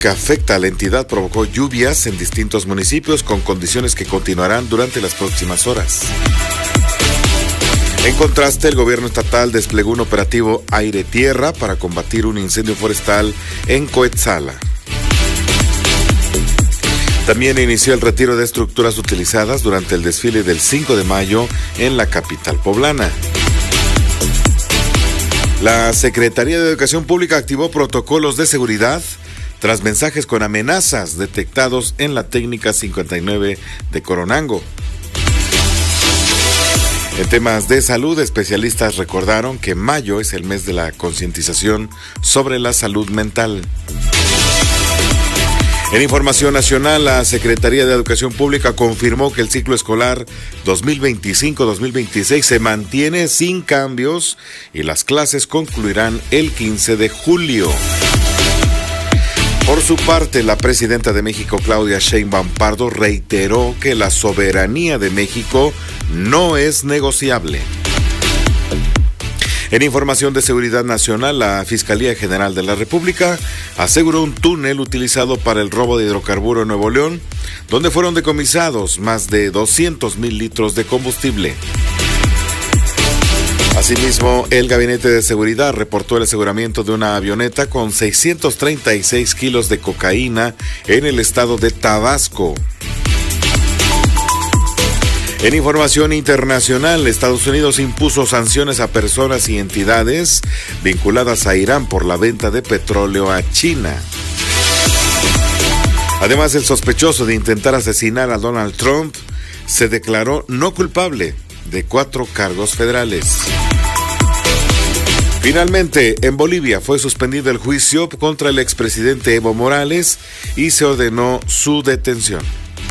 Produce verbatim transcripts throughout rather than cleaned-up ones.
que afecta a la entidad provocó lluvias en distintos municipios con condiciones que continuarán durante las próximas horas. En contraste, el gobierno estatal desplegó un operativo aire-tierra para combatir un incendio forestal en Coetzala. También inició el retiro de estructuras utilizadas durante el desfile del cinco de mayo en la capital poblana. La Secretaría de Educación Pública activó protocolos de seguridad tras mensajes con amenazas detectados en la técnica cincuenta y nueve de Coronango. En temas de salud, especialistas recordaron que mayo es el mes de la concientización sobre la salud mental. En información nacional, la Secretaría de Educación Pública confirmó que el ciclo escolar dos mil veinticinco dos mil veintiséis se mantiene sin cambios y las clases concluirán el quince de julio. Por su parte, la presidenta de México, Claudia Sheinbaum Pardo, reiteró que la soberanía de México no es negociable. En información de seguridad nacional, la Fiscalía General de la República aseguró un túnel utilizado para el robo de hidrocarburo en Nuevo León, donde fueron decomisados más de doscientos mil litros de combustible. Asimismo, el Gabinete de Seguridad reportó el aseguramiento de una avioneta con seiscientos treinta y seis kilos de cocaína en el estado de Tabasco. En información internacional, Estados Unidos impuso sanciones a personas y entidades vinculadas a Irán por la venta de petróleo a China. Además, el sospechoso de intentar asesinar a Donald Trump se declaró no culpable de cuatro cargos federales. Finalmente, en Bolivia fue suspendido el juicio contra el expresidente Evo Morales y se ordenó su detención.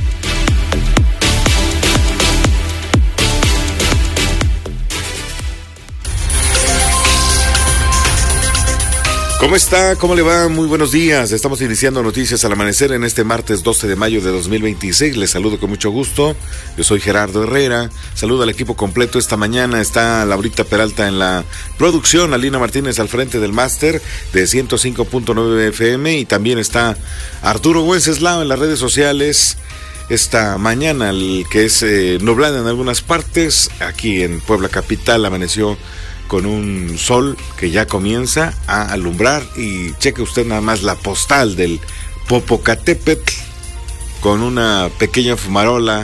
¿Cómo está? ¿Cómo le va? Muy buenos días. Estamos iniciando Noticias al Amanecer en este martes doce de mayo de dos mil veintiséis. Les saludo con mucho gusto. Yo soy Gerardo Herrera. Saludo al equipo completo esta mañana. Está Laurita Peralta en la producción, Alina Martínez al frente del máster de ciento cinco punto nueve F M y también está Arturo Wenceslao en las redes sociales. Esta mañana, el que es eh, nublada en algunas partes, aquí en Puebla Capital amaneció con un sol que ya comienza a alumbrar y cheque usted nada más la postal del Popocatépetl con una pequeña fumarola,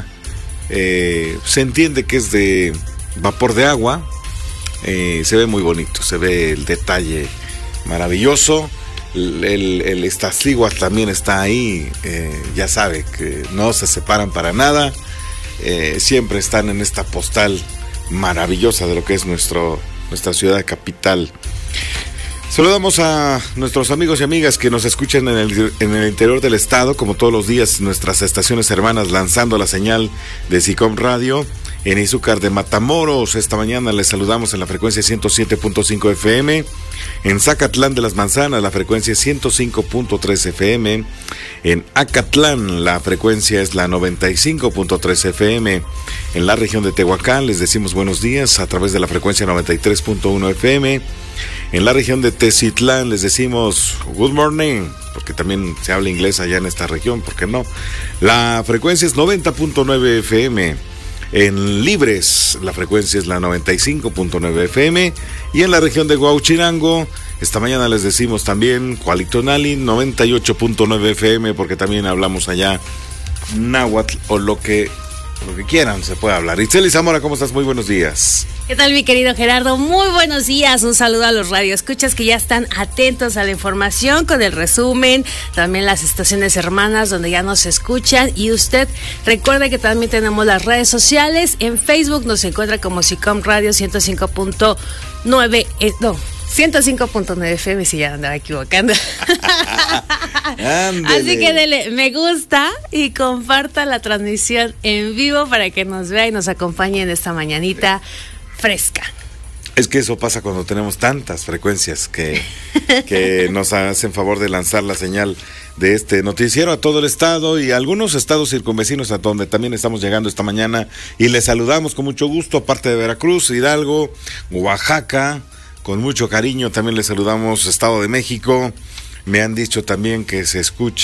eh, se entiende que es de vapor de agua, eh, se ve muy bonito, se ve el detalle maravilloso, el, el, el Iztaccíhuatl también está ahí, eh, ya sabe que no se separan para nada, eh, siempre están en esta postal maravillosa de lo que es nuestro nuestra ciudad capital. Saludamos a nuestros amigos y amigas que nos escuchan en el, en el interior del estado, como todos los días nuestras estaciones hermanas lanzando la señal de SICOM Radio. En Izúcar de Matamoros, esta mañana les saludamos en la frecuencia ciento siete punto cinco F M. En Zacatlán de las Manzanas, la frecuencia es ciento cinco punto tres F M. En Acatlán, la frecuencia es la noventa y cinco punto tres F M. En la región de Tehuacán, les decimos buenos días a través de la frecuencia noventa y tres punto uno F M. En la región de Tezitlán, les decimos good morning, porque también se habla inglés allá en esta región, ¿por qué no? La frecuencia es noventa punto nueve F M. En Libres, la frecuencia es la noventa y cinco punto nueve F M. Y en la región de Huauchinango, esta mañana les decimos también Cualitonali, noventa y ocho punto nueve F M, porque también hablamos allá náhuatl o lo que, lo que quieran se puede hablar. Itzel Zamora, ¿cómo estás? Muy buenos días. ¿Qué tal, mi querido Gerardo? Muy buenos días. Un saludo a los radioescuchas que ya están atentos a la información con el resumen, también las estaciones hermanas donde ya nos escuchan. Y usted recuerde que también tenemos las redes sociales. En Facebook nos encuentra como SICOM Radio ciento cinco punto nueve, eh, no, ciento cinco punto nueve F M, si ya andaba equivocando. Así que dele me gusta y comparta la transmisión en vivo para que nos vea y nos acompañe en esta mañanita fresca. Es que eso pasa cuando tenemos tantas frecuencias que, que nos hacen favor de lanzar la señal de este noticiero a todo el estado y a algunos estados circunvecinos a donde también estamos llegando esta mañana, y les saludamos con mucho gusto, aparte de Veracruz, Hidalgo, Oaxaca, con mucho cariño también les saludamos, Estado de México. Me han dicho también que se escucha